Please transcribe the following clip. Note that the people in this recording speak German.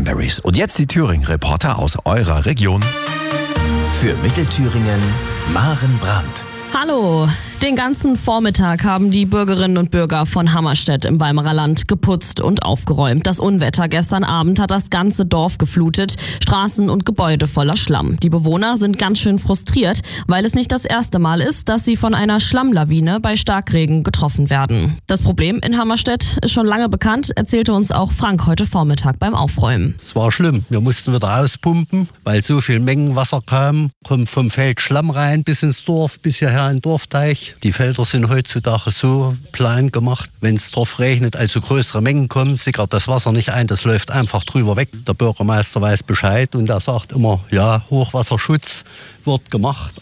Cranberries. Und jetzt die Thüringen-Reporter aus eurer Region. Für Mittelthüringen, Maren Brandt. Hallo! Den ganzen Vormittag haben die Bürgerinnen und Bürger von Hammerstedt im Weimarer Land geputzt und aufgeräumt. Das Unwetter gestern Abend hat das ganze Dorf geflutet, Straßen und Gebäude voller Schlamm. Die Bewohner sind ganz schön frustriert, weil es nicht das erste Mal ist, dass sie von einer Schlammlawine bei Starkregen getroffen werden. Das Problem in Hammerstedt ist schon lange bekannt, erzählte uns auch Frank heute Vormittag beim Aufräumen. Es war schlimm. Wir mussten wieder auspumpen, weil so viel Mengenwasser kam. Kommt vom Feld Schlamm rein bis ins Dorf, bis hierher in den Dorfteich. Die Felder sind heutzutage so plan gemacht, wenn es drauf regnet, also größere Mengen kommen, sickert das Wasser nicht ein, das läuft einfach drüber weg. Der Bürgermeister weiß Bescheid und er sagt immer, ja, Hochwasserschutz wird gemacht.